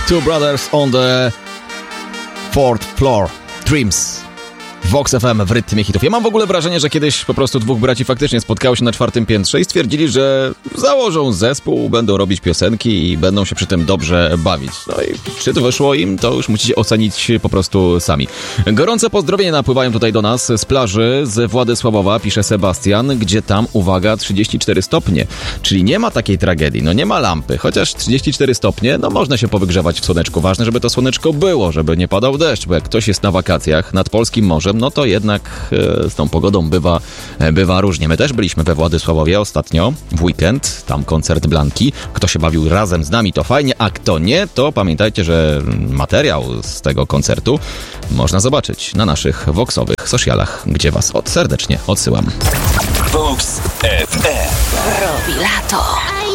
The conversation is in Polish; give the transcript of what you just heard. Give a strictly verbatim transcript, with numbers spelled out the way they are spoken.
Two Brothers on the Fourth Floor. Dreams. Vox F M w rytmie hitów. Ja mam w ogóle wrażenie, że kiedyś po prostu dwóch braci faktycznie spotkało się na czwartym piętrze i stwierdzili, że założą zespół, będą robić piosenki i będą się przy tym dobrze bawić. No i czy to wyszło im, to już musicie ocenić po prostu sami. Gorące pozdrowienia napływają tutaj do nas z plaży z Władysławowa, pisze Sebastian, gdzie tam, uwaga, trzydzieści cztery stopnie. Czyli nie ma takiej tragedii, no nie ma lampy, chociaż trzydzieści cztery stopnie, no można się powygrzewać w słoneczku. Ważne, żeby to słoneczko było, żeby nie padał deszcz, bo jak ktoś jest na wakacjach nad polskim morzem, no to jednak e, z tą pogodą bywa, e, bywa różnie. My też byliśmy we Władysławowie ostatnio, w weekend, tam koncert Blanki. Kto się bawił razem z nami, to fajnie, a kto nie, to pamiętajcie, że materiał z tego koncertu można zobaczyć na naszych voxowych socialach, gdzie was od serdecznie odsyłam. Vox F M. Robi lato.